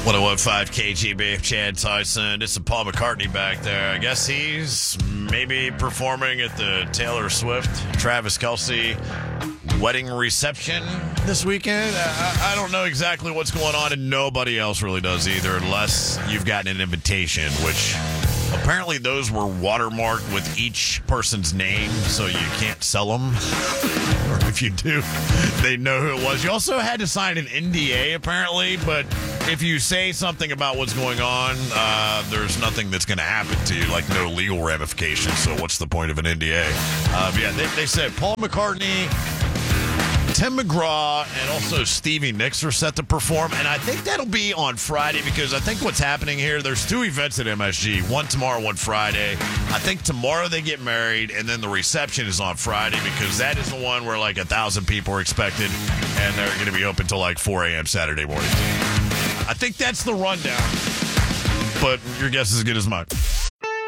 101.5 KGB, Chad Tyson. It's Paul McCartney back there. I guess he's maybe performing at the Taylor Swift, Travis Kelce wedding reception this weekend. I don't know exactly what's going on, and nobody else really does either, unless you've gotten an invitation, which apparently those were watermarked with each person's name, so you can't sell them. Or if you do, they know who it was. You also had to sign an NDA, apparently, but if you say something about what's going on, there's nothing that's going to happen to you, like no legal ramifications, so what's the point of an NDA? They said Paul McCartney, Tim McGraw, and also Stevie Nicks are set to perform, and I think that'll be on Friday because I think what's happening here, there's two events at MSG, one tomorrow, one Friday. I think tomorrow they get married, and then the reception is on Friday because that is the one where like 1,000 people are expected, and they're going to be open till like 4 a.m. Saturday morning. I think that's the rundown, but your guess is as good as mine.